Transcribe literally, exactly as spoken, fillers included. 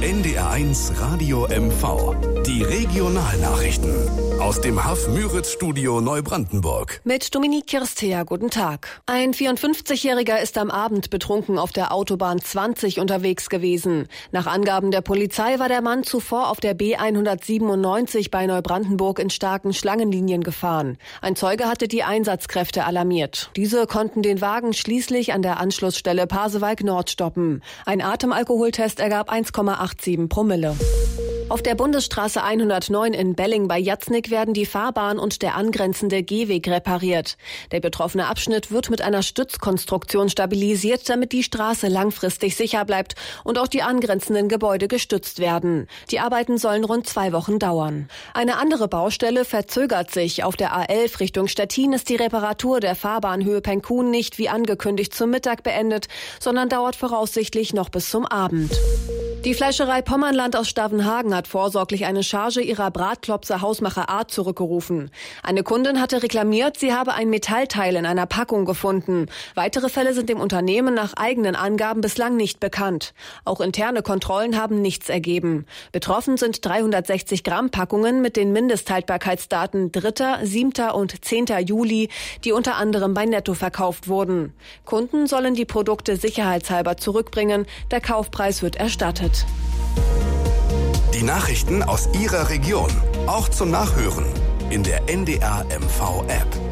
N D R eins Radio M V. Die Regionalnachrichten aus dem H A F-Müritz-Studio Neubrandenburg. Mit Dominique Kirstea, guten Tag. Ein vierundfünfzigjähriger ist am Abend betrunken auf der Autobahn zwanzig unterwegs gewesen. Nach Angaben der Polizei war der Mann zuvor auf der B hundertsiebenundneunzig bei Neubrandenburg in starken Schlangenlinien gefahren. Ein Zeuge hatte die Einsatzkräfte alarmiert. Diese konnten den Wagen schließlich an der Anschlussstelle Pasewalk Nord stoppen. Ein Atemalkoholtest ergab eins Komma siebenundachtzig Promille. Auf der Bundesstraße hundertneun in Belling bei Jatznick werden die Fahrbahn und der angrenzende Gehweg repariert. Der betroffene Abschnitt wird mit einer Stützkonstruktion stabilisiert, damit die Straße langfristig sicher bleibt und auch die angrenzenden Gebäude gestützt werden. Die Arbeiten sollen rund zwei Wochen dauern. Eine andere Baustelle verzögert sich. Auf der A elf Richtung Stettin ist die Reparatur der Fahrbahnhöhe Penkun nicht wie angekündigt zum Mittag beendet, sondern dauert voraussichtlich noch bis zum Abend. Die Fleischerei Pommerland aus Stavenhagen hat vorsorglich eine Charge ihrer Bratklopse Hausmacher Art zurückgerufen. Eine Kundin hatte reklamiert, sie habe ein Metallteil in einer Packung gefunden. Weitere Fälle sind dem Unternehmen nach eigenen Angaben bislang nicht bekannt. Auch interne Kontrollen haben nichts ergeben. Betroffen sind dreihundertsechzig Gramm Packungen mit den Mindesthaltbarkeitsdaten dritter, siebter und zehnter Juli, die unter anderem bei Netto verkauft wurden. Kunden sollen die Produkte sicherheitshalber zurückbringen. Der Kaufpreis wird erstattet. Die Nachrichten aus Ihrer Region, auch zum Nachhören in der N D R M V App.